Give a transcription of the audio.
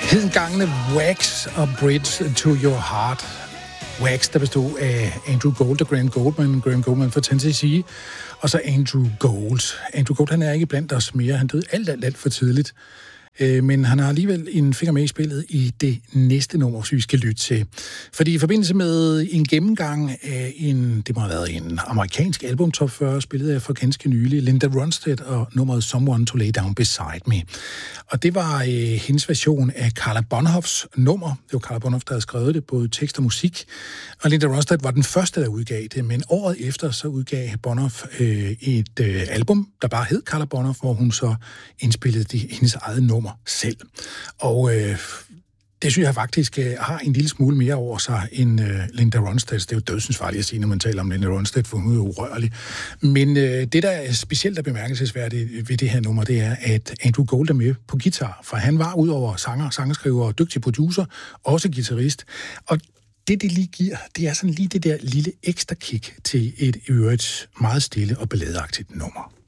Hedengangene Wax og Bridge to Your Heart. Wax, der bestod af Andrew Gold og Graham Goldman fra Tennessee, og så Andrew Gold. Andrew Gold, han er ikke blandt os mere. Han døde alt for tidligt. Men han har alligevel en finger med i spillet i det næste nummer, som vi skal lytte til. Fordi i forbindelse med en gennemgang af det må have været en amerikansk album top 40, spillet af for ganske nylig, Linda Ronstadt og nummeret Someone to Lay Down Beside Me. Og det var hendes version af Carla Bonhoeffs nummer. Det var Carla Bonhoeff, der havde skrevet det, både tekst og musik. Og Linda Ronstadt var den første, der udgav det, men året efter så udgav Bonhoeff et album, der bare hed Carla Bonhoeff, hvor hun så indspillede hendes eget nummer selv. Og det synes jeg faktisk har en lille smule mere over sig end Linda Ronstadt. Det er jo dødsensfarligt at sige, når man taler om Linda Ronstadt, for hun er urørlig. Men det, der er specielt og bemærkelsesværdigt ved det her nummer, det er, at Andrew Gold er med på guitar. For han var udover sangerskriver og dygtig producer, også guitarist. Og det lige giver, det er sådan lige det der lille ekstra kick til et øvrigt meget stille og balladeagtigt nummer.